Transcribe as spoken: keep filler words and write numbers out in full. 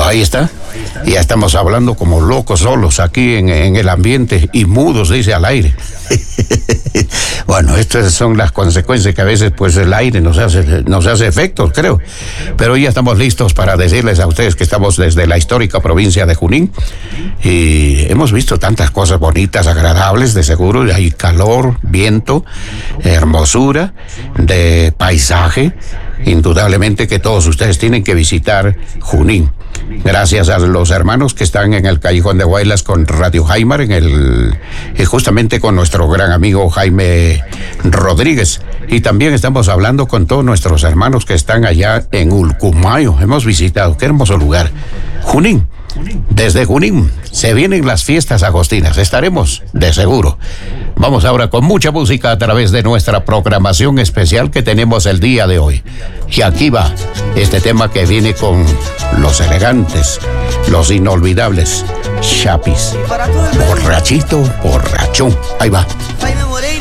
Bueno, ahí está. Ya estamos hablando como locos solos aquí en, en el ambiente y mudos, dice, al aire. Bueno, estas son las consecuencias que a veces pues el aire nos hace, nos hace efectos, creo. Pero ya estamos listos para decirles a ustedes que estamos desde la histórica provincia de Junín y hemos visto tantas cosas bonitas, agradables, de seguro. Hay calor, viento, hermosura de paisaje. Indudablemente que todos ustedes tienen que visitar Junín. Gracias a los hermanos que están en el Callejón de Guaylas con Radio Jaimar, en el, eh, justamente con nuestro gran amigo Jaime Rodríguez. Y también estamos hablando con todos nuestros hermanos que están allá en Ulcumayo. Hemos visitado, qué hermoso lugar. Junín. Desde Junín se vienen las fiestas agostinas, estaremos de seguro. Vamos ahora con mucha música a través de nuestra programación especial que tenemos el día de hoy. Y aquí va este tema que viene con los elegantes, los inolvidables Chapis. Borrachito, borrachón. Ahí va.